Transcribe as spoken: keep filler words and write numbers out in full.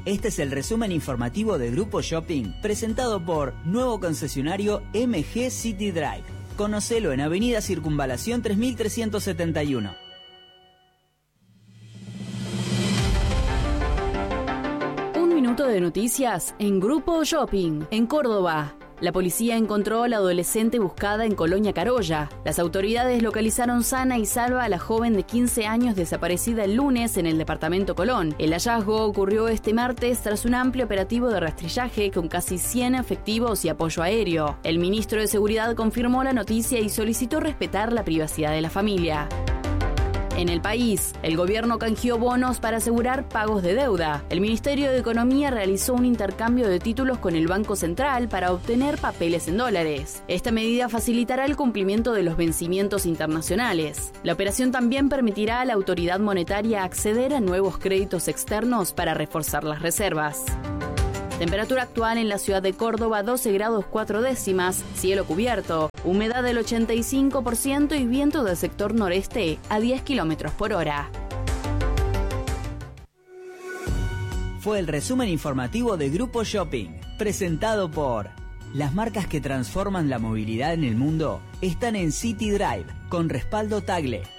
Este es el resumen informativo de Grupo Shopping, presentado por nuevo concesionario M G City Drive. Conocelo en Avenida Circunvalación tres mil trescientos setenta y uno. Un minuto de noticias en Grupo Shopping, en Córdoba. La policía encontró a la adolescente buscada en Colonia Carolla. Las autoridades localizaron sana y salva a la joven de quince años desaparecida el lunes en el departamento Colón. El hallazgo ocurrió este martes tras un amplio operativo de rastrillaje con casi cien efectivos y apoyo aéreo. El ministro de Seguridad confirmó la noticia y solicitó respetar la privacidad de la familia. En el país, el gobierno canjeó bonos para asegurar pagos de deuda. El Ministerio de Economía realizó un intercambio de títulos con el Banco Central para obtener papeles en dólares. Esta medida facilitará el cumplimiento de los vencimientos internacionales. La operación también permitirá a la autoridad monetaria acceder a nuevos créditos externos para reforzar las reservas. Temperatura actual en la ciudad de Córdoba, doce grados cuatro décimas, cielo cubierto, humedad del ochenta y cinco por ciento y viento del sector noreste a diez kilómetros por hora. Fue el resumen informativo de Grupo Shopping, presentado por... Las marcas que transforman la movilidad en el mundo están en City Drive, con respaldo Tagle.